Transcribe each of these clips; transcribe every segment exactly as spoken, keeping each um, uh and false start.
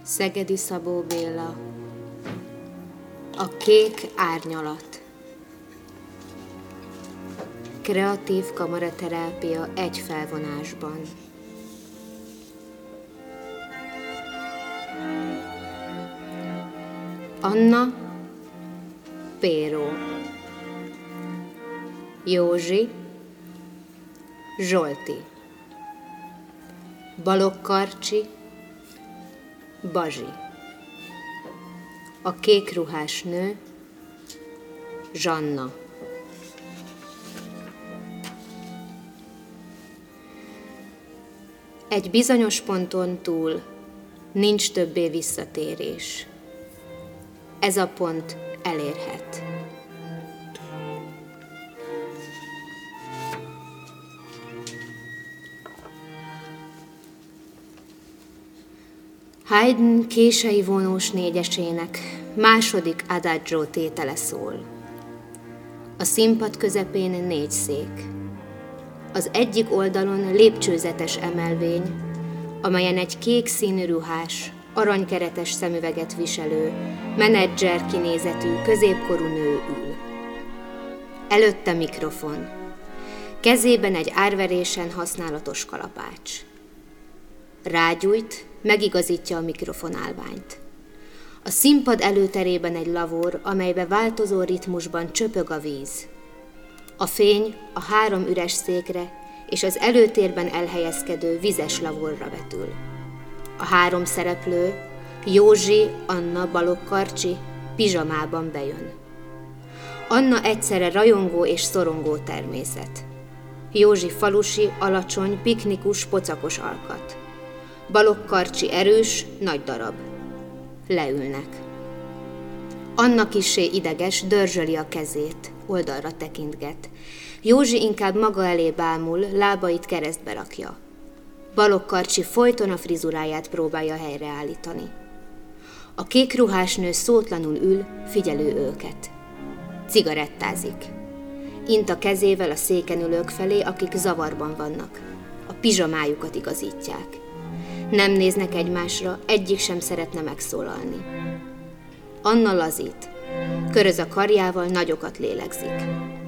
Szegedi Szabó Béla. A kék árnyalat. Kreatív kamaraterápia egy felvonásban. Anna Péró. Józsi Zsolti. Balogh Karcsi Bazsi. A kék ruhás nő Zsanna. Egy bizonyos ponton túl nincs többé visszatérés. Ez a pont elérhet. Haydn kései vonós négyesének második adagio tétele szól. A színpad közepén négy szék. Az egyik oldalon lépcsőzetes emelvény, amelyen egy kék színű ruhás, aranykeretes szemüveget viselő, menedzser kinézetű, középkorú nő ül. Előtte mikrofon. Kezében egy árverésen használatos kalapács. Rágyújt, megigazítja a mikrofonálványt. A színpad előterében egy lavor, amelybe változó ritmusban csöpög a víz. A fény a három üres székre és az előtérben elhelyezkedő vizes lavorra vetül. A három szereplő, Józsi, Anna, Balogh Karcsi pizsamában bejön. Anna egyszerre rajongó és szorongó természet. Józsi falusi, alacsony, piknikus, pocakos alkat. Balogh Karcsi erős, nagy darab. Leülnek. Anna kissé ideges, dörzsöli a kezét, oldalra tekintget. Józsi inkább maga elé bámul, lábait keresztbe rakja. Balogh Karcsi folyton a frizuráját próbálja helyreállítani. A kék ruhás nő szótlanul ül, figyelő őket. Cigarettázik. Int a kezével a széken ülők felé, akik zavarban vannak. A pizsamájukat igazítják. Nem néznek egymásra, egyik sem szeretne megszólalni. Anna lazít. Köröz a karjával, nagyokat lélegzik.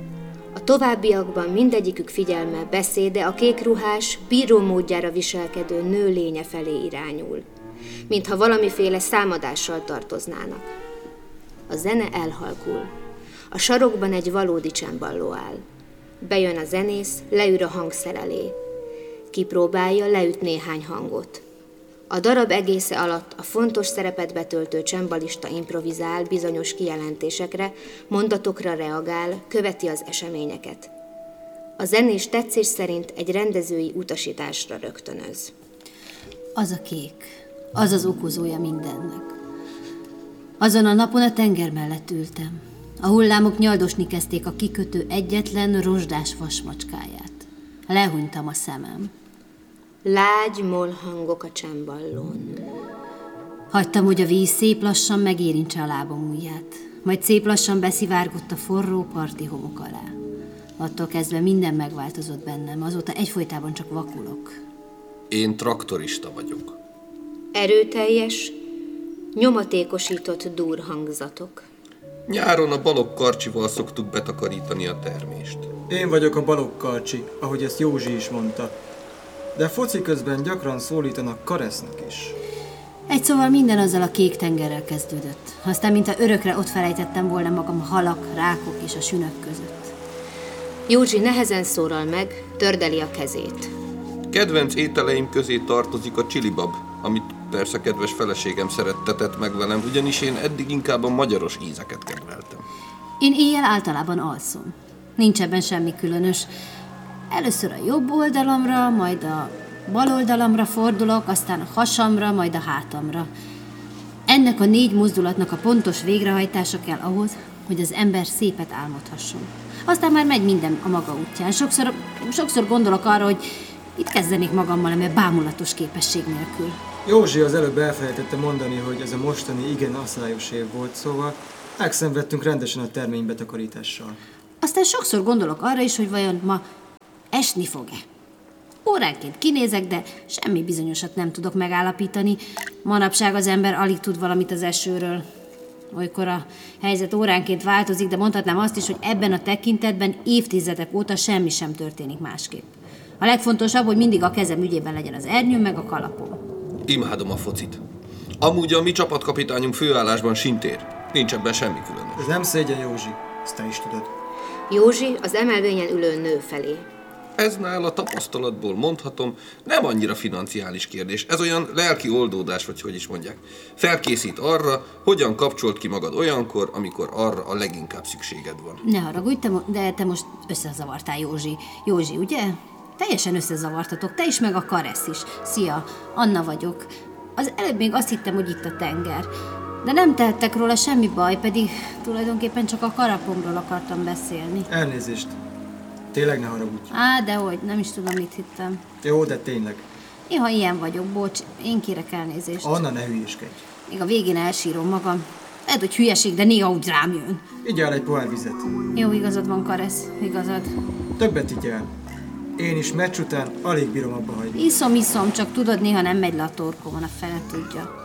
A továbbiakban mindegyikük figyelme, beszéde a kékruhás, bíró módjára viselkedő nő lénye felé irányul, mintha valamiféle számadással tartoznának. A zene elhalkul. A sarokban egy valódi csembaló áll. Bejön a zenész, leül a hangszer elé. Kipróbálja, leüt néhány hangot. A darab egésze alatt a fontos szerepet betöltő csembalista improvizál bizonyos kijelentésekre, mondatokra reagál, követi az eseményeket. A zenés tetszés szerint egy rendezői utasításra rögtönöz. Az a kék, az az okozója mindennek. Azon a napon a tenger mellett ültem. A hullámok nyaldosni kezdték a kikötő egyetlen rozsdás vasmacskáját. Lehúnytam a szemem. Lágy mollhangok a csámballón. Hagytam, hogy a víz szép lassan megérintse a lábam ujját, majd szép lassan beszivárgott a forró parti homok alá. Attól kezdve minden megváltozott bennem, azóta egyfolytában csak vakulok. Én traktorista vagyok. Erőteljes, nyomatékosított durhangzatok. Nyáron a Balogh Karcsival szoktuk betakarítani a termést. Én vagyok a Balogh Karcsi, ahogy ezt Józsi is mondta. De foci közben gyakran szólítanak Karesznak is. Egy szóval minden azzal a kék tengerrel kezdődött. Aztán, mintha örökre ott felejtettem volna magam a halak, rákok és a sünök között. Józsi nehezen szólal meg, tördeli a kezét. Kedvenc ételeim közé tartozik a csilibab, amit persze kedves feleségem szerettetett meg velem, ugyanis én eddig inkább a magyaros ízeket kedveltem. Én éjjel általában alszom. Nincs ebben semmi különös. Először a jobb oldalamra, majd a bal oldalamra fordulok, aztán a hasamra, majd a hátamra. Ennek a négy mozdulatnak a pontos végrehajtása kell ahhoz, hogy az ember szépet álmodhasson. Aztán már megy minden a maga útján. Sokszor, sokszor gondolok arra, hogy itt kezdenék magammal, mert bámulatos képesség nélkül. Józsi az előbb elfelejtette mondani, hogy ez a mostani igen asszályos év volt, szóval megszenvedtünk rendesen a terménybetakarítással. Aztán sokszor gondolok arra is, hogy vajon ma esni fog-e. Óránként kinézek, de semmi bizonyosat nem tudok megállapítani. Manapság az ember alig tud valamit az esőről. Olykor a helyzet óránként változik, de mondhatnám azt is, hogy ebben a tekintetben évtizedek óta semmi sem történik másképp. A legfontosabb, hogy mindig a kezem ügyében legyen az ernyőm meg a kalapom. Imádom a focit. Amúgy a mi csapatkapitányunk főállásban sintér. Nincs ebben semmi különös. Ez nem szégyen, Józsi. Ezt te is tudod. Józsi az emelvényen ülő nő felé. Ez nála tapasztalatból mondhatom, nem annyira financiális kérdés. Ez olyan lelki oldódás, vagy hogy is mondják. Felkészít arra, hogyan kapcsolt ki magad olyankor, amikor arra a leginkább szükséged van. Ne haragudj, te mo- de te most összezavartál, Józsi. Józsi, ugye? Teljesen összezavartatok, te is, meg a Karesz is. Szia, Anna vagyok. Az előbb még azt hittem, hogy itt a tenger. De nem tehettek róla semmi baj, pedig tulajdonképpen csak a kalapomról akartam beszélni. Elnézést. Tényleg ne haragudj. Á, dehogy, nem is tudom, mit hittem. Jó, de tényleg. Néha ilyen vagyok, bocs, én kérek elnézést. Anna, ne hülyéskedj. Még a végén elsírom magam. Lehet, hogy hülyeség, de néha úgy rám jön. Igyál egy pohár vizet. Jó, igazad van, Karesz, igazad. Többet igyál. Én is meccs után alig bírom abba hagyni. Iszom, iszom, csak tudod, néha nem megy le a torkomon, a fene tudja.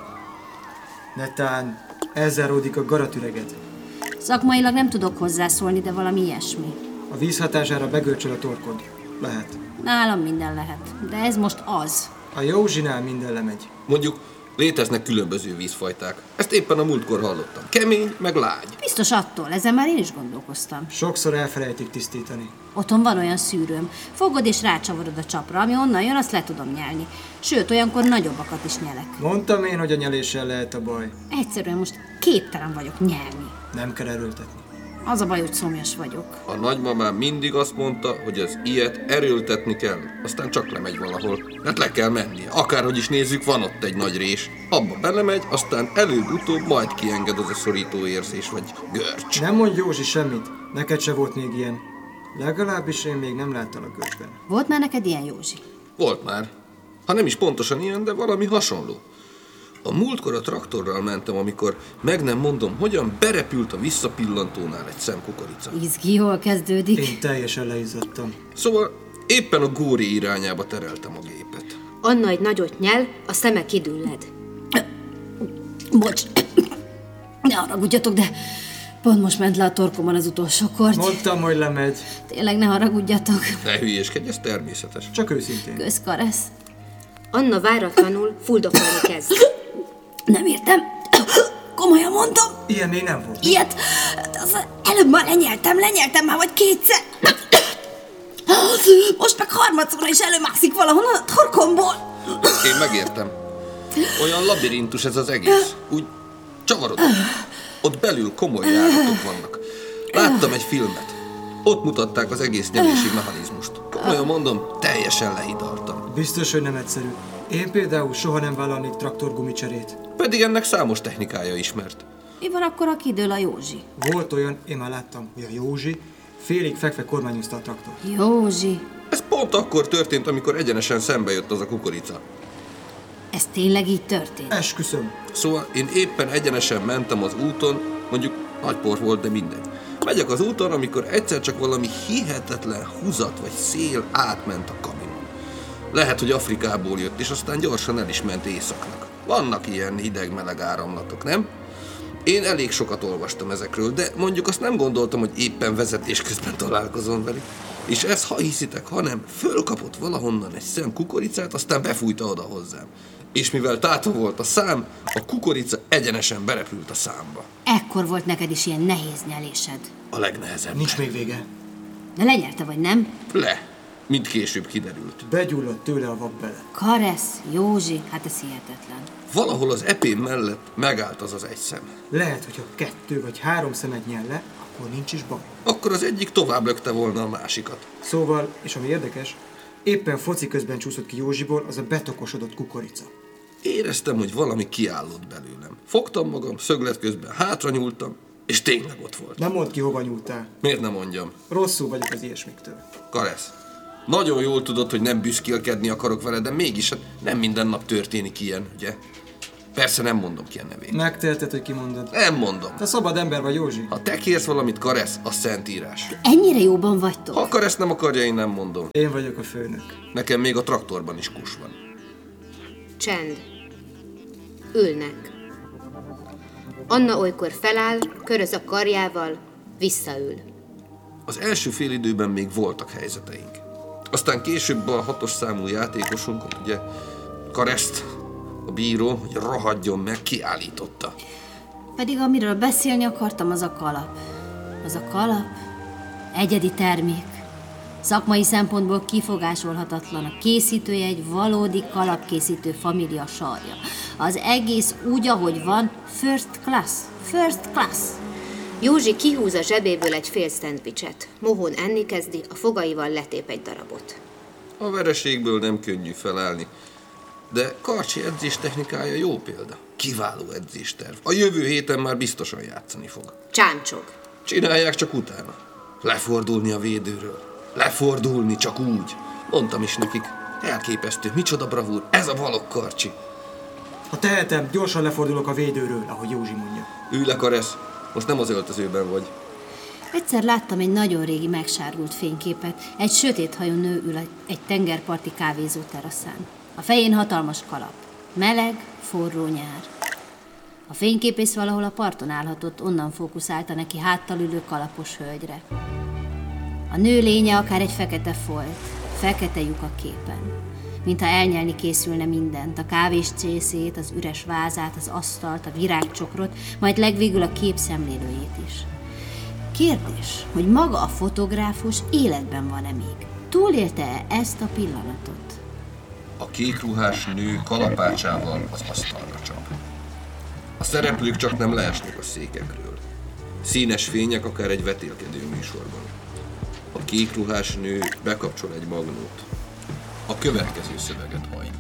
Netán ezzel ródik a garatüreget. Szakmailag nem tudok hozzászólni, de valami ilyesmi. A víz hatására begörcsöl a torkod. Lehet. Nálam minden lehet, de ez most az. A Józsinál minden lemegy. Mondjuk léteznek különböző vízfajták. Ezt éppen a múltkor hallottam. Kemény, meg lágy. Biztos attól, ezen már én is gondolkoztam. Sokszor elfelejtik tisztítani. Otthon van olyan szűrőm. Fogod és rácsavarod a csapra, ami onnan jön, azt le tudom nyelni. Sőt, olyankor nagyobbakat is nyelek. Mondtam én, hogy a nyeléssel lehet a baj. Egyszerűen most képtelen vagyok nyelni. Nem kell erőltetni. Az a baj, hogy szomjas vagyok. A nagymamám mindig azt mondta, hogy az ilyet erőltetni kell, aztán csak lemegy valahol. Hát le kell mennie. Akárhogy is nézzük, van ott egy nagy rés. Abba belemegy, aztán előbb-utóbb majd kienged az a szorító érzés, vagy görcs. Nem mondj, Józsi, semmit. Neked se volt még ilyen. Legalábbis én még nem láttalak görcsben. Volt már neked ilyen, Józsi? Volt már. Ha nem is pontosan ilyen, de valami hasonló. A múltkor a traktorral mentem, amikor meg nem mondom, hogyan berepült a visszapillantónál egy szem kukorica. Izgi, hol kezdődik? Én teljesen leizzadtam. Szóval éppen a Góri irányába tereltem a gépet. Anna egy nagyot nyel, a szeme kidülled. Bocs, ne haragudjatok, de pont most ment le a torkomon az utolsó korty. Mondtam, hogy lemegy. Tényleg ne haragudjatok. Ne hülyéskedj, ez természetes. Csak őszintén. Kösz, Karesz. Anna váratlanul fuldokolni kezd. Nem értem. Komolyan mondom. Ilyen még nem volt. Ilyet. Az előbb már lenyeltem, lenyeltem már vagy kétszer. Most meg harmadszorra is előmászik valahonnan a torkomból. Én megértem. Olyan labirintus ez az egész. Úgy csavarodott. Ott belül komoly járatok vannak. Láttam egy filmet. Ott mutatták az egész nyelési mechanizmust. Komolyan mondom, teljesen lehidaltam. Biztos, hogy nem egyszerű. Én például soha nem vállalnék traktorgumicserét. Pedig ennek számos technikája ismert. Mi van akkor, ha kidől a Józsi? Volt olyan, én már láttam, hogy a Józsi félig fekve kormányozta a traktor. Józsi. Ez pont akkor történt, amikor egyenesen szembe jött az a kukorica. Ez tényleg így történt? Esküszöm. Szóval én éppen egyenesen mentem az úton, mondjuk nagy por volt, de mindegy. Megyek az úton, amikor egyszer csak valami hihetetlen húzat vagy szél átment a kaminon. Lehet, hogy Afrikából jött, és aztán gyorsan el is ment északnak. Vannak ilyen hideg-meleg áramlatok, nem? Én elég sokat olvastam ezekről, de mondjuk azt nem gondoltam, hogy éppen vezetés közben találkozom velük. És ez, ha hiszitek, hanem fölkapott valahonnan egy szem kukoricát, aztán befújta oda hozzám. És mivel tátva volt a szám, a kukorica egyenesen berepült a számba. Ekkor volt neked is ilyen nehéz nyelésed. A legnehezebb. Nincs még vége. De lenyelte vagy nem? Le, mint később kiderült. Begyulladt tőle a vak bele. Karesz, Józsi, hát ez hihetetlen. Valahol az epém mellett megállt az az egy szem. Lehet, hogy ha kettő vagy három szemet nyel le, akkor nincs is baj. Akkor az egyik tovább lökte volna a másikat. Szóval, és ami érdekes, éppen foci közben csúszott ki Józsiból az a betokosodott kukorica. Éreztem, hogy valami kiállott belőlem. Fogtam magam, szöglet közben hátra nyúltam, és tényleg ott volt. Nem mondd ki, hova nyúltál. Miért nem mondjam? Rosszul vagyok az ilyesmiktől. Karesz, nagyon jól tudod, hogy nem büszkélkedni akarok vele, de mégis hát nem minden nap történik ilyen, ugye? Persze nem mondom ki a nevét. Megteheted, hogy kimondod. Nem mondom. Te szabad ember vagy, Józsi. Ha te kérsz valamit, Karesz, az szentírás. Ennyire jóban vagytok? Ha Karesz nem akarja, én nem mondom. Én vagyok a főnök. Nekem még a traktorban is kus van. Csend. Ülnek. Anna olykor feláll, köröz a karjával, visszaül. Az első fél időben még voltak helyzeteink. Aztán később a hatos számú játékosunkat, ugye, Kareszt, a bíró, hogy rohadjon meg, kiállította. Pedig amiről beszélni akartam, az a kalap. Az a kalap egyedi termék. Szakmai szempontból kifogásolhatatlan. A készítője egy valódi kalapkészítő família sarja. Az egész úgy, ahogy van, first class. First class. Józsi kihúz a zsebéből egy fél szendvicset. Mohón enni kezdi, a fogaival letép egy darabot. A vereségből nem könnyű felállni, de Karcsi edzés technikája jó példa. Kiváló edzésterv. A jövő héten már biztosan játszani fog. Csámcsog. Csinálják csak utána. Lefordulni a védőről. Lefordulni csak úgy. Mondtam is nekik. Elképesztő, micsoda bravúr. Ez a Balogh Karcsi. Ha tehetem, gyorsan lefordulok a védőről, ahogy Józsi mondja. Ülj le, Karesz. Most nem az öltözőben vagy. Egyszer láttam egy nagyon régi megsárgult fényképet. Egy sötét hajú nő ül egy tengerparti kávézó teraszán. A fején hatalmas kalap. Meleg, forró nyár. A fényképész valahol a parton állhatott, onnan fókuszálta neki háttal ülő kalapos hölgyre. A nő lénye akár egy fekete folt, fekete lyuk a képen. Mintha elnyelni készülne mindent, a kávés csészét, az üres vázát, az asztalt, a virágcsokrot, majd legvégül a kép szemlélőjét is. Kérdés, hogy maga a fotográfus életben van-e még? Túlélte-e ezt a pillanatot? A kékruhás nő kalapácsával az asztalra csap. A szereplők csak nem leesnek a székekről. Színes fények akár egy vetélkedő műsorban. A kékruhás nő bekapcsol egy magnót. A következő szöveget halljuk.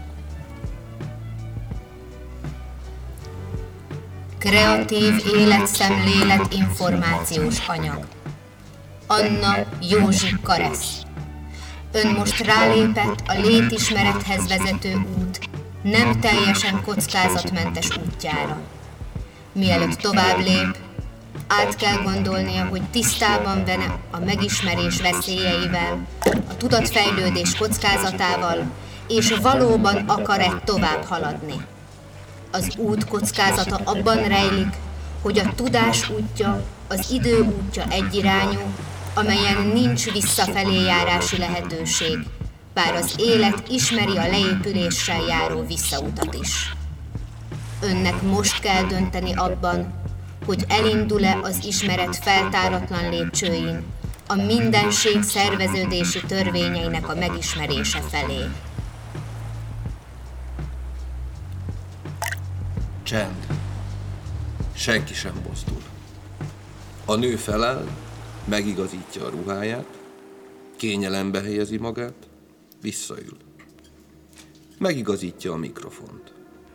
Kreatív életszemlélet információs anyag. Anna Józsi Karesz. Ön most rálépett a létismerethez vezető út nem teljesen kockázatmentes útjára. Mielőtt tovább lép, át kell gondolnia, hogy tisztában van a megismerés veszélyeivel, a tudatfejlődés kockázatával, és valóban akar-e tovább haladni. Az út kockázata abban rejlik, hogy a tudás útja, az idő útja egyirányú, amelyen nincs visszafelé járási lehetőség, bár az élet ismeri a leépüléssel járó visszautat is. Önnek most kell dönteni abban, hogy elindul-e az ismeret feltáratlan lépcsőin, a mindenség szerveződési törvényeinek a megismerése felé. Csend. Senki sem mozdul. A nő feláll, megigazítja a ruháját, kényelembe helyezi magát, visszaül. Megigazítja a mikrofont.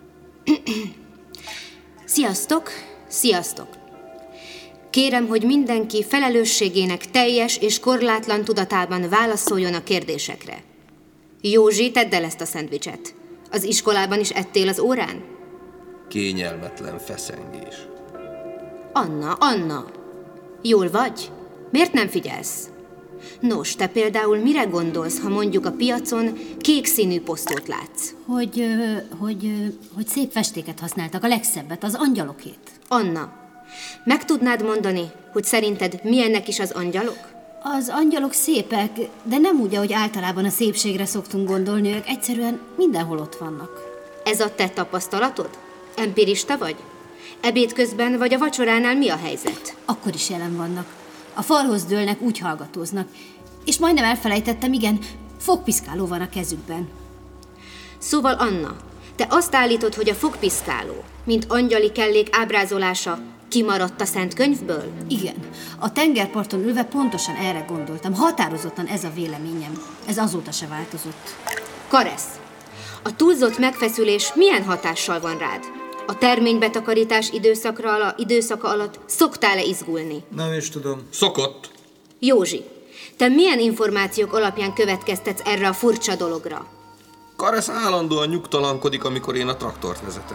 Sziasztok! Sziasztok! Kérem, hogy mindenki felelősségének teljes és korlátlan tudatában válaszoljon a kérdésekre. Józsi, tedd el ezt a szendvicset. Az iskolában is ettél az órán? Kényelmetlen feszengés. Anna, Anna! Jól vagy? Miért nem figyelsz? Nos, te például mire gondolsz, ha mondjuk a piacon kék színű posztót látsz? Hogy, ö, hogy, ö, hogy szép festéket használtak, a legszebbet, az angyalokét. Anna, meg tudnád mondani, hogy szerinted milyennek is az angyalok? Az angyalok szépek, de nem úgy, ahogy általában a szépségre szoktunk gondolni, ők egyszerűen mindenhol ott vannak. Ez a te tapasztalatod? Empirista vagy? Ebéd közben vagy a vacsoránál mi a helyzet? Akkor is jelen vannak. A falhoz dőlnek, úgy hallgatóznak. És majdnem elfelejtettem, igen, fogpiszkáló van a kezükben. Szóval Anna, te azt állítod, hogy a fogpiszkáló, mint angyali kellék ábrázolása kimaradt a Szent Könyvből? Igen, a tengerparton ülve pontosan erre gondoltam. Határozottan ez a véleményem. Ez azóta se változott. Karesz, a túlzott megfeszülés milyen hatással van rád? A terménybetakarítás időszakra ala, időszaka alatt szoktál-e izgulni? Nem is tudom. Szokott. Józsi, te milyen információk alapján következtetsz erre a furcsa dologra? Karesz állandóan nyugtalankodik, amikor én a traktort vezetem.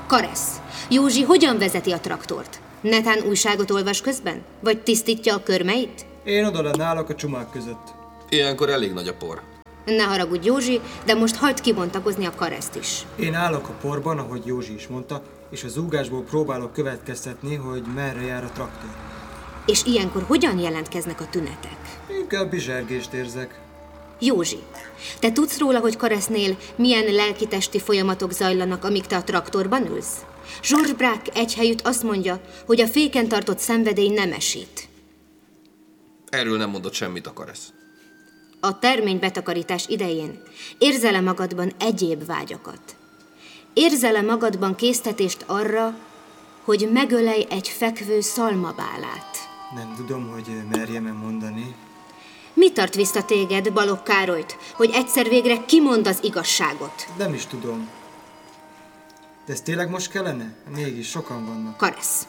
Karesz, Józsi hogyan vezeti a traktort? Netán újságot olvas közben? Vagy tisztítja a körmeit? Én oda lenne állok a csomák között. Ilyenkor elég nagy a por. Ne haragudj, Józsi, de most hagyd kibontakozni a Kareszt is. Én állok a porban, ahogy Józsi is mondta, és a zúgásból próbálok következtetni, hogy merre jár a traktor. És ilyenkor hogyan jelentkeznek a tünetek? Inkább bizsergést érzek. Józsi, te tudsz róla, hogy Karesznél milyen lelki-testi folyamatok zajlanak, amíg te a traktorban ülsz? George Braque egyhelyütt azt mondja, hogy a féken tartott szenvedély nemesít. Erről nem mondott semmit a Karesz. A terménybetakarítás idején érzel-e magadban egyéb vágyakat? Érzel-e magadban késztetést arra, hogy megölej egy fekvő szalmabálát? Nem tudom, hogy merjem-e mondani. Mi tart vissza téged, Balogh Károlyt, hogy egyszer végre kimond az igazságot? Nem is tudom. De ez tényleg most kellene? Mégis sokan vannak. Karesz.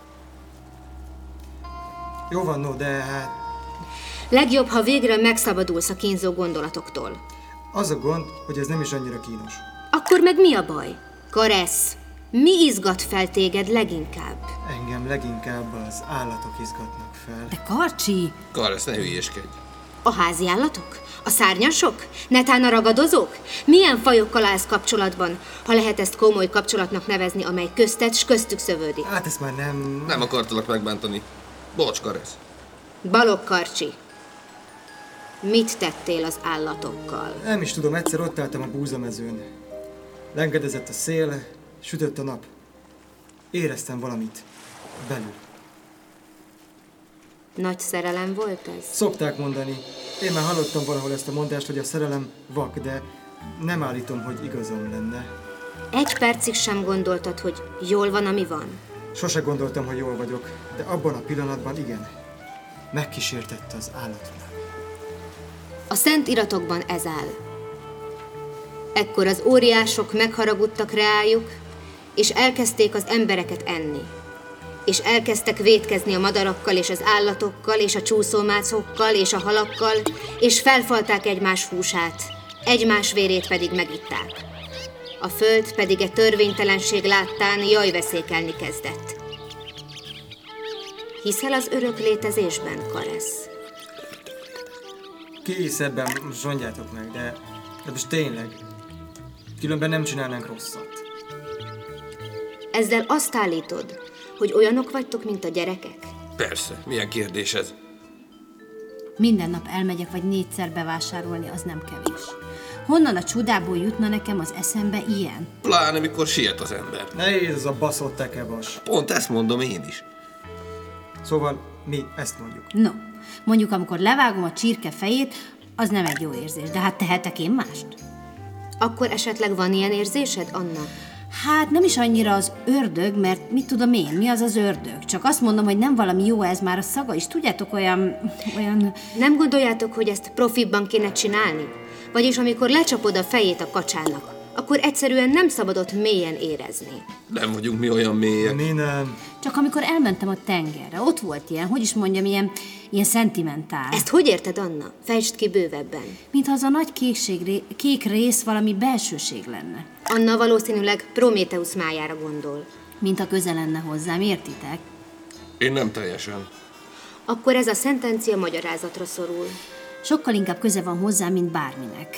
Jó van, no, de hát... Legjobb, ha végre megszabadulsz a kínzó gondolatoktól. Az a gond, hogy ez nem is annyira kínos. Akkor meg mi a baj? Karesz, mi izgat fel téged leginkább? Engem leginkább az állatok izgatnak fel. De Karcsi! Karesz, ne hülyéskedj. A házi állatok? A szárnyasok? Netán a ragadozók? Milyen fajokkal állsz kapcsolatban, ha lehet ezt komoly kapcsolatnak nevezni, amely közted s köztük szövődik? Hát ezt már nem... Nem akartalak megbántani. Bocs, Karesz. Balogh Karcsi, mit tettél az állatokkal? Nem is tudom, egyszer ott álltam a búzamezőn. Lengedezett a szél, sütött a nap. Éreztem valamit belül. Nagy szerelem volt ez? Szokták mondani. Én már hallottam valahol ezt a mondást, hogy a szerelem vak, de nem állítom, hogy igazam lenne. Egy percig sem gondoltad, hogy jól van, ami van? Sose gondoltam, hogy jól vagyok, de abban a pillanatban igen. Megkísértett az állatvilág. A szent iratokban ez áll. Ekkor az óriások megharagudtak reájuk, és elkezdték az embereket enni. És elkezdtek vétkezni a madarakkal, és az állatokkal, és a csúszómászókkal, és a halakkal, és felfalták egymás húsát, egymás vérét pedig megitták. A föld pedig e törvénytelenség láttán jajveszékelni kezdett. Hiszel az örök létezésben, Karesz? Ki hisz ebben, most mondjátok meg, de, de most tényleg. Különben nem csinálnánk rosszat. Ezzel azt állítod, hogy olyanok vagytok, mint a gyerekek? Persze, milyen kérdés ez? Minden nap elmegyek vagy négyszer bevásárolni, az nem kevés. Honnan a csodából jutna nekem az eszembe ilyen? Pláne, mikor siet az ember. Nehéz ez a baszott tekebas. Pont ezt mondom én is. Szóval mi ezt mondjuk. No, mondjuk amikor levágom a csirke fejét, az nem egy jó érzés, de hát tehetek én mást? Akkor esetleg van ilyen érzésed, Anna? Hát nem is annyira az ördög, mert mit tudom én, mi az az ördög? Csak azt mondom, hogy nem valami jó ez már a szaga is. Tudjátok, olyan... olyan... Nem gondoljátok, hogy ezt profibban kéne csinálni? Vagyis amikor lecsapod a fejét a kacsának, akkor egyszerűen nem szabadott mélyen érezni. Nem vagyunk mi olyan mélyek. Mi nem. Csak amikor elmentem a tengerre, ott volt ilyen, hogy is mondjam, ilyen, ilyen szentimentál. Ezt hogy érted, Anna? Fejtsd ki bővebben. Mintha az a nagy kékség, kék rész valami belsőség lenne. Anna valószínűleg Prométheusz májára gondol. Mint a közel lenne hozzám, értitek? Én nem teljesen. Akkor ez a szentencia magyarázatra szorul. Sokkal inkább köze van hozzám, mint bárminek.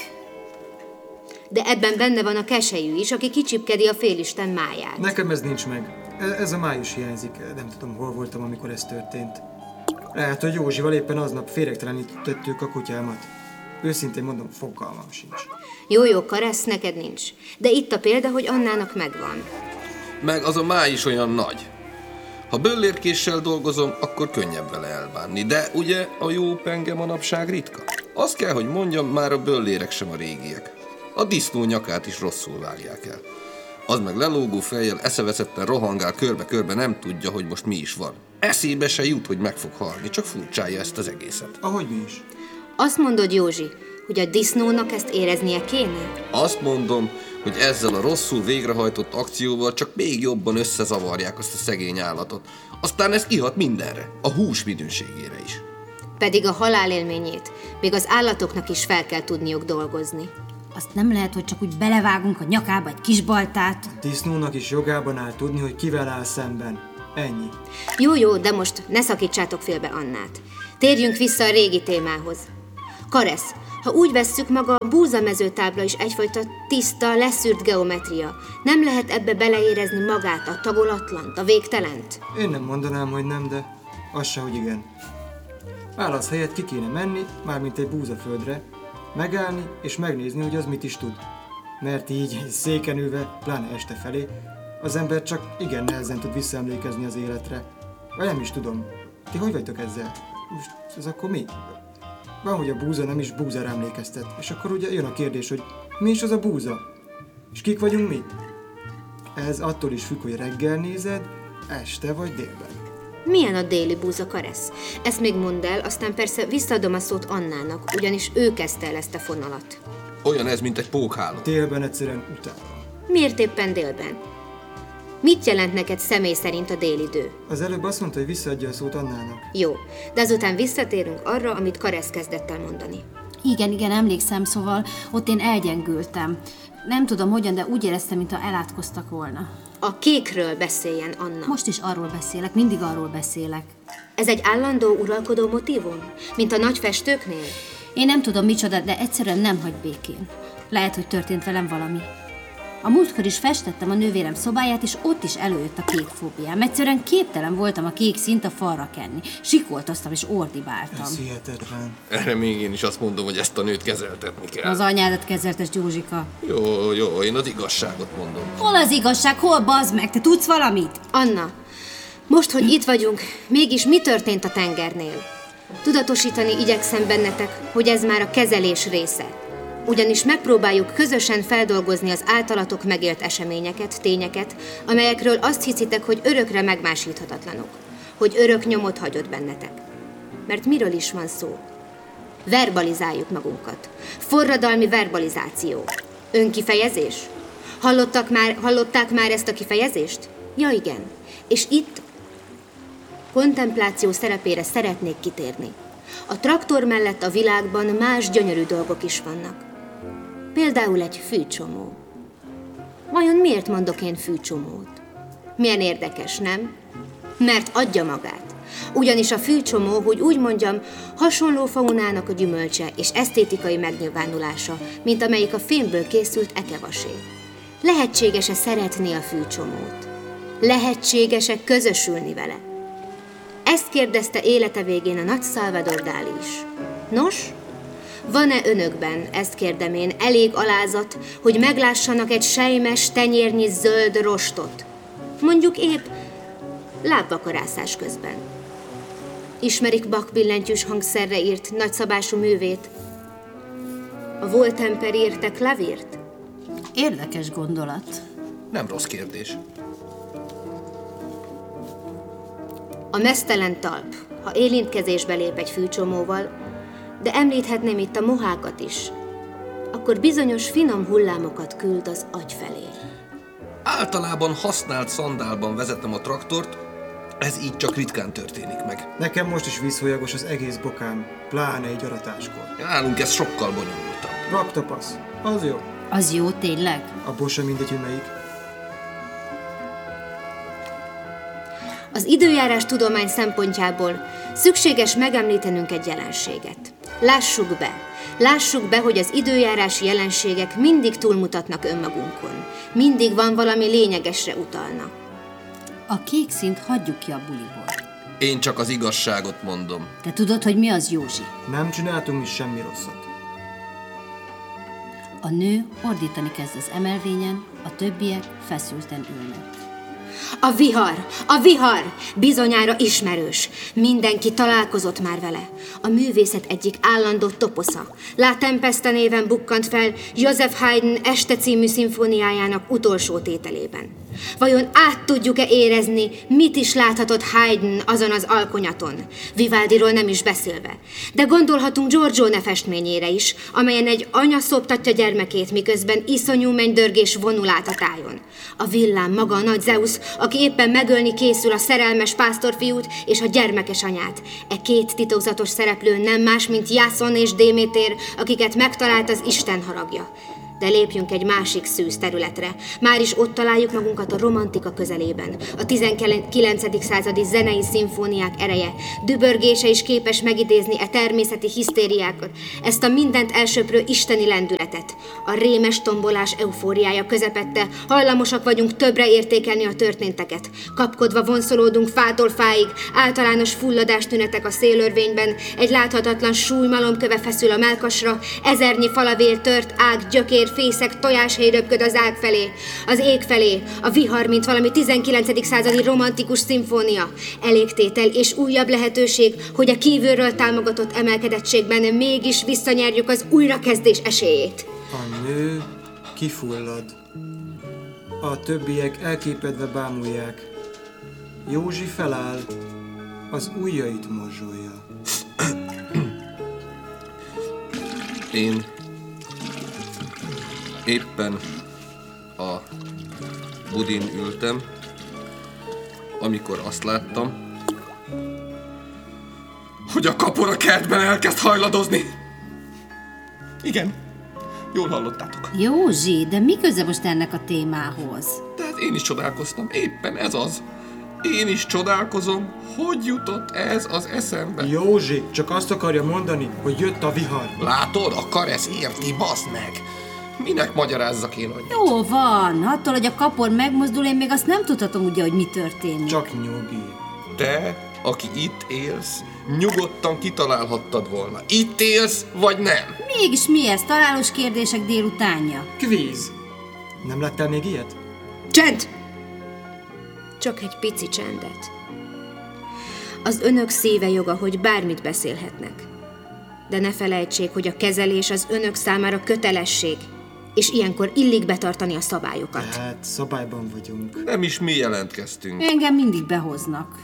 De ebben benne van a keselyű is, aki kicsipkedi a félisten máját. Nekem ez nincs meg. Ez a május hiányzik. Nem tudom, hol voltam, amikor ez történt. Lehet, hogy Józsival éppen aznap féregtelenítettük a kutyámat. Őszintén mondom, fogalmam sincs. Jó-jó, Karesz, neked nincs. De itt a példa, hogy Annának megvan. Meg az a máj is olyan nagy. Ha böllérkéssel dolgozom, akkor könnyebb vele elbánni. De ugye a jó penge manapság ritka? Azt kell, hogy mondjam, már a böllérek sem a régiek. A disznó nyakát is rosszul vágják el. Az meg lelógó fejjel eszeveszetten rohangál körbe-körbe, nem tudja, hogy most mi is van. Eszébe se jut, hogy meg fog halni, csak furcsálja ezt az egészet. Ahogy mi is. Azt mondod, Józsi, hogy a disznónak ezt éreznie kéne? Azt mondom, hogy ezzel a rosszul végrehajtott akcióval csak még jobban összezavarják azt a szegény állatot. Aztán ez kihat mindenre, a hús minőségére is. Pedig a halál élményét még az állatoknak is fel kell tudniuk dolgozni. Azt nem lehet, hogy csak úgy belevágunk a nyakába egy kis baltát. A disznónak is jogában áll tudni, hogy kivel áll szemben. Ennyi. Jó, jó, de most ne szakítsátok félbe Annát. Térjünk vissza a régi témához. Karesz, ha úgy vesszük, maga a búzamezőtábla is egyfajta tiszta, leszűrt geometria. Nem lehet ebbe beleérezni magát, a tagolatlant, a végtelent? Én nem mondanám, hogy nem, de az se, hogy igen. Válasz helyett ki kéne menni, mármint egy búzaföldre, megállni és megnézni, hogy az mit is tud. Mert így széken ülve, pláne este felé, az ember csak igen nehezen tud visszaemlékezni az életre. Vagy nem is tudom. Ti hogy vagytok ezzel? Most ez akkor mi? Van, hogy a búza nem is búzára emlékeztet. És akkor ugye jön a kérdés, hogy mi is az a búza? És kik vagyunk mi? Ez attól is függ, hogy reggel nézed, este vagy délben. Milyen a déli búza, Karesz? Ezt még mondd el, aztán persze visszaadom a szót Annának, ugyanis ő kezdte el ezt a fonalat. Olyan ez, mint egy pókháló. Délben egyszerűen utálom. Miért éppen délben? Mit jelent neked személy szerint a délidő? Az előbb azt mondta, hogy visszaadja a szót Annának. Jó, de azután visszatérünk arra, amit Karesz kezdett el mondani. Igen, igen, emlékszem, szóval ott én elgyengültem. Nem tudom hogyan, de úgy éreztem, mintha elátkoztak volna. A kékről beszéljen, Anna. Most is arról beszélek, mindig arról beszélek. Ez egy állandó uralkodó motívum? Mint a nagy festőknél? Én nem tudom micsoda, de egyszerűen nem hagy békén. Lehet, hogy történt velem valami. A múltkor is festettem a nővérem szobáját, és ott is előjött a kék fóbiám. Egyszerűen képtelen voltam a kék színt a falra kenni. Sikoltoztam és ordibáltam. Ez hihetetlen. Erre még én is azt mondom, hogy ezt a nőt kezeltetni kell. Az anyádat kezeltes, Józsika. Jó, jó, én az igazságot mondom. Hol az igazság, hol bazd meg? Te tudsz valamit? Anna, most, hogy itt vagyunk, mégis mi történt a tengernél? Tudatosítani igyekszem bennetek, hogy ez már a kezelés része. Ugyanis megpróbáljuk közösen feldolgozni az általatok megélt eseményeket, tényeket, amelyekről azt hiszitek, hogy örökre megmásíthatatlanok, hogy örök nyomot hagyott bennetek. Mert miről is van szó? Verbalizáljuk magunkat. Forradalmi verbalizáció. Önkifejezés? Hallottak már, hallották már ezt a kifejezést? Ja, igen. És itt kontempláció szerepére szeretnék kitérni. A traktor mellett a világban más gyönyörű dolgok is vannak. Például egy fűcsomó. Vajon miért mondok én fűcsomót? Milyen érdekes, nem? Mert adja magát. Ugyanis a fűcsomó, hogy úgy mondjam, hasonló faunának a gyümölcse és esztétikai megnyilvánulása, mint amelyik a fémből készült ekevasé. Lehetséges-e szeretni a fűcsomót? Lehetséges-e közösülni vele? Ezt kérdezte élete végén a nagy Salvador Dali is. Nos, van-e önökben, ezt kérdem én, elég alázat, hogy meglássanak egy sejmes, tenyérnyi zöld rostot? Mondjuk épp lábvakarászás közben. Ismerik Bach billentyűs hangszerre írt nagyszabású művét? A Voltemper írte klavírt? Érdekes gondolat. Nem rossz kérdés. A meztelen talp, ha érintkezésbe lép egy fűcsomóval, de említhetném itt a mohákat is, akkor bizonyos finom hullámokat küld az agy felé. Általában használt szandálban vezetem a traktort, ez így csak ritkán történik meg. Nekem most is vízhólyagos az egész bokám, pláne egy aratáskor. Nálunk ez sokkal bonyolultabb. Raktapasz, az jó. Az jó, tényleg? Abból sem mindegy, hogy melyik. Az időjárás tudomány szempontjából szükséges megemlítenünk egy jelenséget. Lássuk be, lássuk be, hogy az időjárási jelenségek mindig túlmutatnak önmagunkon. Mindig van valami lényegesre utalna. A kék színt hagyjuk ki a buliból. Én csak az igazságot mondom. Te tudod, hogy mi az, Józsi? Nem csináltunk mi semmi rosszat. A nő ordítani kezd az emelvényen, a többiek feszülten ülnek. A vihar! A vihar! Bizonyára ismerős. Mindenki találkozott már vele. A művészet egyik állandó toposza. La Tempesta néven bukkant fel Joseph Haydn Este című szimfóniájának utolsó tételében. Vajon át tudjuk-e érezni, mit is láthatott Haydn azon az alkonyaton? Vivaldiról nem is beszélve. De gondolhatunk Giorgione festményére is, amelyen egy anya szoptatja gyermekét, miközben iszonyú mennydörgés vonul át a tájon. A villám maga a nagy Zeus, aki éppen megölni készül a szerelmes pásztorfiút és a gyermekes anyát. E két titokzatos szereplő nem más, mint Jászon és Démétér, akiket megtalált az Isten haragja. De lépjünk egy másik szűz területre. Már is ott találjuk magunkat a romantika közelében. A tizenkilencedik századi zenei szimfóniák ereje, dübörgése is képes megidézni e természeti hisztériákat, ezt a mindent elsöprő isteni lendületet. A rémes tombolás eufóriája közepette hajlamosak vagyunk többre értékelni a történteket. Kapkodva vonszolódunk fától fáig, általános fulladástünetek a szélörvényben, egy láthatatlan súlymalomköve feszül a mellkasra, ezernyi falavél tört ág, gyökér, fészek, tojáshéj röpköd az ág felé, az ég felé, a vihar, mint valami tizenkilencedik századi romantikus szimfónia. Elégtétel és újabb lehetőség, hogy a kívülről támogatott emelkedettségben mégis visszanyerjük az újrakezdés esélyét. A nő kifullad. A többiek elképedve bámulják. Józsi feláll, az ujjait morzsolja. Én éppen a budin ültem, amikor azt láttam, hogy a kapor kertben elkezd hajladozni. Igen, jól hallottátok. Józsi, de mi köze most ennek a témához? Tehát én is csodálkoztam, éppen ez az. Én is csodálkozom, hogy jutott ez az eszembe. Józsi csak azt akarja mondani, hogy jött a vihar. Látod, a karesz érti, baszd meg! Minek magyarázzak én, hogy... Jó van, attól, hogy a kapor megmozdul, én még azt nem tudhatom ugye, hogy mi történik. Csak nyugi. Te, aki itt élsz, nyugodtan kitalálhattad volna. Itt élsz, vagy nem? Mégis mi ez? Találós kérdések délutánja? Kvíz. Nem láttál még ilyet? Csend! Csak egy pici csendet. Az önök szíve joga, hogy bármit beszélhetnek. De ne felejtsék, hogy a kezelés az önök számára kötelesség, és ilyenkor illik betartani a szabályokat. Hát, szabályban vagyunk. Nem is mi jelentkeztünk. Engem mindig behoznak.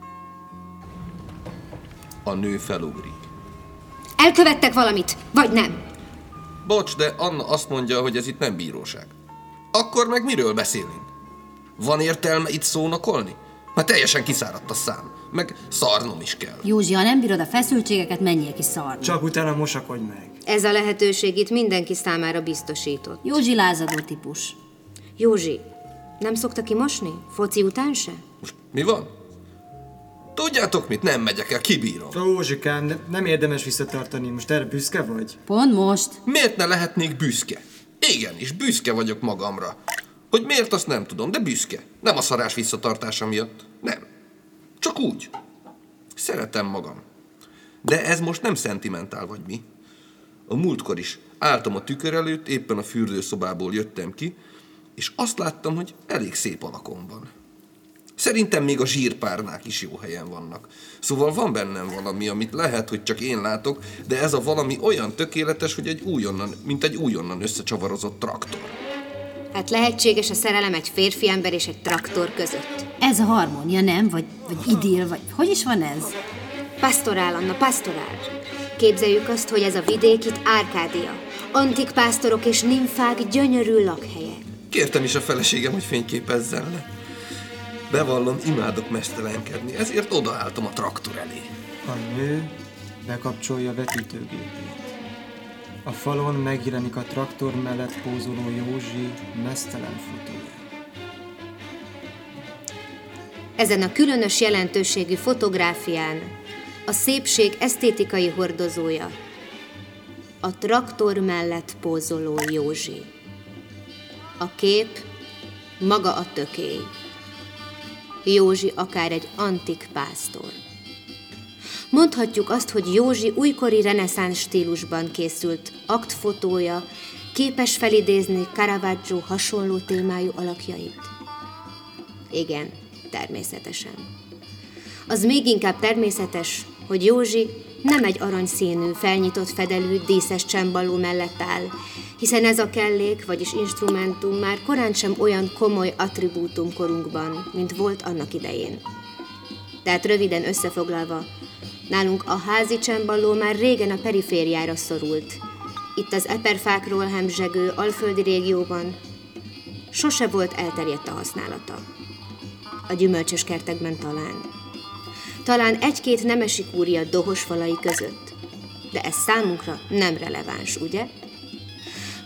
A nő felugrik. Elkövettek valamit, vagy nem? Bocs, de Anna azt mondja, hogy ez itt nem bíróság. Akkor meg miről beszélünk? Van értelme itt szónokolni? Már teljesen kiszáradt a szám. Meg szarnom is kell. Józsi, ha nem bírod a feszültségeket, menjél ki szarni. Csak utána mosakodj meg. Ez a lehetőség itt mindenki számára biztosított. Józsi lázadó típus. Józsi, nem szokta kimosni? Foci után se? Most mi van? Tudjátok mit? Nem megyek el, kibírom. Józsikám, ne, nem érdemes visszatartani. Most erre büszke vagy? Pont most. Miért ne lehetnék büszke? Igenis, büszke vagyok magamra. Hogy miért, azt nem tudom, de büszke. Nem a szarás visszatartása miatt. Nem. Csak úgy. Szeretem magam. De ez most nem szentimentál, vagy mi? A múltkor is álltam a tükör előtt, éppen a fürdőszobából jöttem ki, és azt láttam, hogy elég szép alakom van. Szerintem még a zsírpárnák is jó helyen vannak. Szóval van bennem valami, amit lehet, hogy csak én látok, de ez a valami olyan tökéletes, hogy egy újonnan, mint egy újonnan összecsavarozott traktor. Hát lehetséges a szerelem egy férfi ember és egy traktor között. Ez a harmónia, nem? Vagy, vagy idill, vagy hogy is van ez? Pastorál, Anna, pastorál. Képzeljük azt, hogy ez a vidék itt Árkádia. Antik pásztorok és nimfák gyönyörű lakhelye. Kértem is a feleségem, hogy fényképezzen le. Bevallom, imádok mesztelenkedni, ezért odaálltam a traktor elé. A nő bekapcsolja vetítőgépét. A falon megjelenik a traktor mellett pózoló Józsi mesztelen fotója. Ezen a különös jelentőségű fotográfián a szépség esztétikai hordozója, a traktor mellett pózoló Józsi. A kép maga a tökély. Józsi akár egy antik pásztor. Mondhatjuk azt, hogy Józsi újkori reneszánsz stílusban készült aktfotója képes felidézni Caravaggio hasonló témájú alakjait. Igen, természetesen. Az még inkább természetes, hogy Józsi nem egy aranyszínű, felnyitott fedelű, díszes csembaló mellett áll, hiszen ez a kellék, vagyis instrumentum már korán sem olyan komoly attribútum korunkban, mint volt annak idején. Tehát röviden összefoglalva, nálunk a házi csembaló már régen a perifériára szorult. Itt az eperfákról hemzsegő alföldi régióban sose volt elterjedt a használata. A gyümölcsös kertekben talán. Talán egy-két nemesi kúria dohos falai között. De ez számunkra nem releváns, ugye?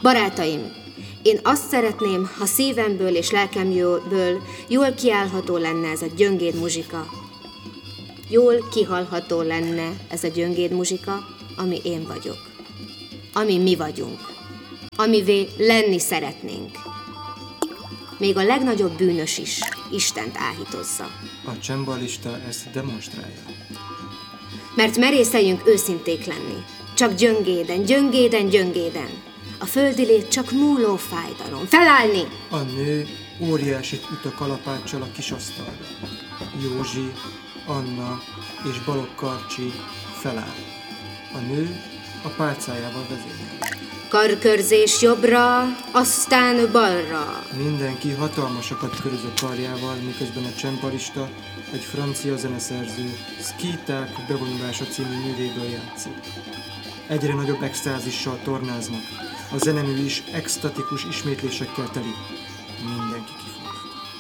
Barátaim, én azt szeretném, ha szívemből és lelkemből jól kiállható lenne ez a gyöngéd muzsika. Jól kihalható lenne ez a gyöngéd muzsika, ami én vagyok. Ami mi vagyunk. Amivé lenni szeretnénk. Még a legnagyobb bűnös is Istent áhítozza. A csembalista ezt demonstrálja. Mert merészeljünk őszinték lenni. Csak gyöngéden, gyöngéden, gyöngéden. A földi lét csak múló fájdalom. Felállni! A nő óriásit üt a kalapáccsal a kis asztalra. Józsi, Anna és Balogh Karcsi feláll. A nő a pálcájával vezérel. Karkörzés jobbra, aztán balra. Mindenki hatalmasakat köröz a karjával, miközben a csembalista, egy francia zeneszerző, Szkíták bevonulása című művéből játszik. Egyre nagyobb extázissal tornáznak. A zenemű is extatikus ismétlésekkel teli. Mindenki kifogad.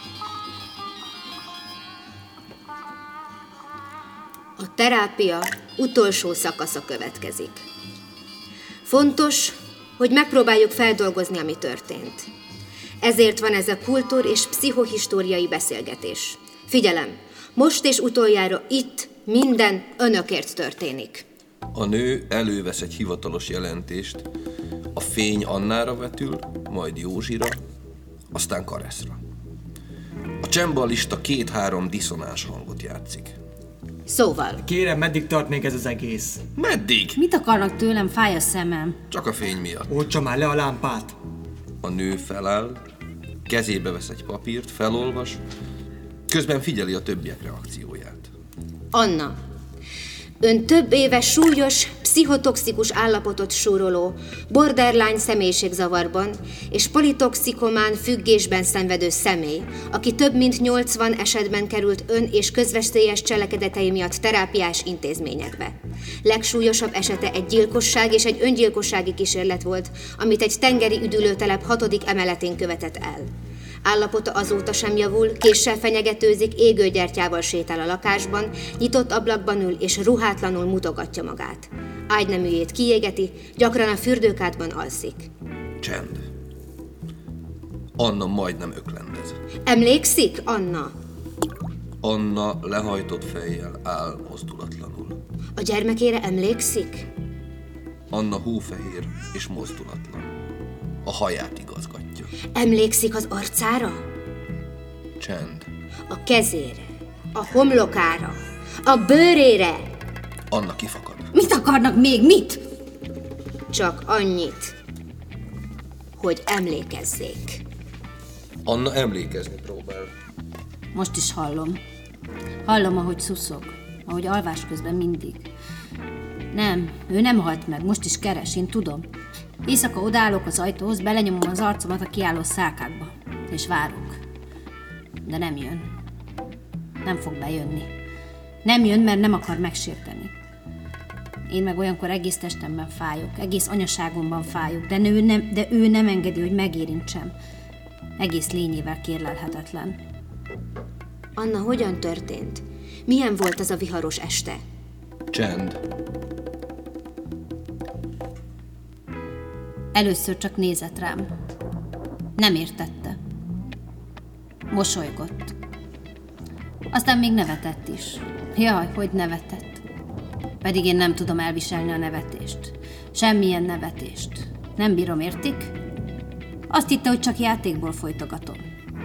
A terápia utolsó szakasza következik. Fontos, hogy megpróbáljuk feldolgozni, ami történt. Ezért van ez a kultúr- és pszichohistóriai beszélgetés. Figyelem, most és utoljára itt minden önökért történik. A nő elővesz egy hivatalos jelentést, a fény Annára vetül, majd Józsira, aztán Kareszra. A csembalista két-három diszonáns hangot játszik. Szóval, Kérem, meddig tart még ez az egész? Meddig? Mit akarnak tőlem? Fáj a szemem. Csak a fény miatt. Oltsa már le a lámpát! A nő feláll, kezébe vesz egy papírt, felolvas, közben figyeli a többiek reakcióját. Anna, ön több éve súlyos, pszichotoxikus állapotot súroló, borderline személyiségzavarban és politoxikomán függésben szenvedő személy, aki több mint nyolcvan esetben került ön- és közveszélyes cselekedetei miatt terápiás intézményekbe. Legsúlyosabb esete egy gyilkosság és egy öngyilkossági kísérlet volt, amit egy tengeri üdülőtelep hatodik emeletén követett el. Állapota azóta sem javul, késsel fenyegetőzik, égőgyertyával sétál a lakásban, nyitott ablakban ül és ruhátlanul mutogatja magát. Ágyneműjét kiégeti, gyakran a fürdőkádban alszik. Csend. Anna majdnem öklendez. Emlékszik, Anna? Anna lehajtott fejjel áll mozdulatlanul. A gyermekére emlékszik? Anna hófehér és mozdulatlan. A haját igazgatja. Emlékszik az arcára? Csend. A kezére, a homlokára, a bőrére. Anna kifakad. Mit akarnak még? Mit? Csak annyit, hogy emlékezzék. Anna emlékezni próbál. Most is hallom. Hallom, ahogy szuszog. Ahogy alvás közben mindig. Nem, ő nem halt meg, most is keres, én tudom. Éjszaka odállok az ajtóhoz, belenyomom az arcomat a kiálló szálkákba. És várok. De nem jön. Nem fog bejönni. Nem jön, mert nem akar megsérteni. Én meg olyankor egész testemben fájok, egész anyaságomban fájok, de ő nem, de ő nem engedi, hogy megérintsem. Egész lényével kérlelhetetlen. Anna, hogyan történt? Milyen volt az a viharos este? Csend. Először csak nézett rám. Nem értette. Mosolygott. Aztán még nevetett is. Jaj, hogy nevetett. Pedig én nem tudom elviselni a nevetést. Semmilyen nevetést. Nem bírom, értik? Azt hitte, hogy csak játékból folytogatom.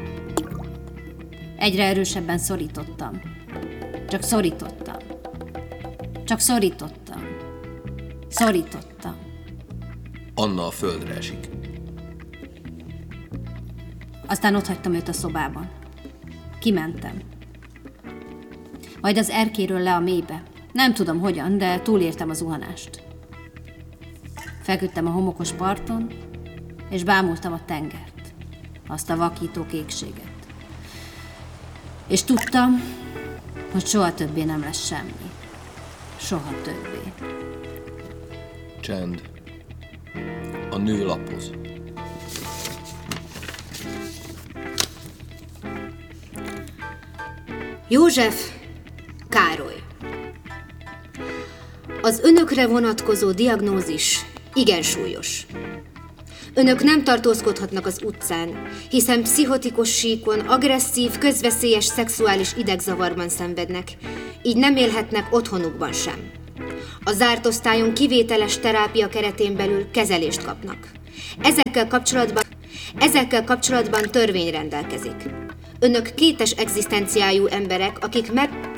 Egyre erősebben szorítottam. Csak szorítottam. Csak szorítottam. Szorítottam. Anna a földre esik. Aztán otthagytam őt a szobában. Kimentem. Majd az erkéről le a mélybe. Nem tudom hogyan, de túlértem a zuhanást. Feküdtem a homokos parton, és bámultam a tengert. Azt a vakító kékséget. És tudtam, hogy soha többé nem lesz semmi. Soha többé. Csend. A nő lapoz. József Károly. Az önökre vonatkozó diagnózis igen súlyos. Önök nem tartózkodhatnak az utcán, hiszen pszichotikus síkon agresszív, közveszélyes szexuális idegzavarban szenvednek, így nem élhetnek otthonukban sem. A zárt osztályon kivételes terápia keretén belül kezelést kapnak. Ezekkel kapcsolatban, ezekkel kapcsolatban törvény rendelkezik. Önök kétes egzisztenciájú emberek, akik meg...